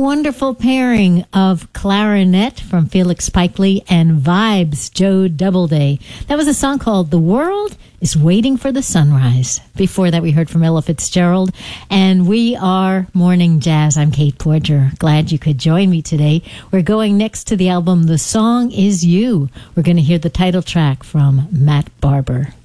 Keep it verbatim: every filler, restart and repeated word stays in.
wonderful pairing of Clarinet from Felix Pikely and Vibes, Joe Doubleday. That was a song called The World is Waiting for the Sunrise. Before that, we heard from Ella Fitzgerald. And we are Morning Jazz. I'm Kate Porter. Glad you could join me today. We're going next to the album The Song Is You. We're going to hear the title track from Matt Barber.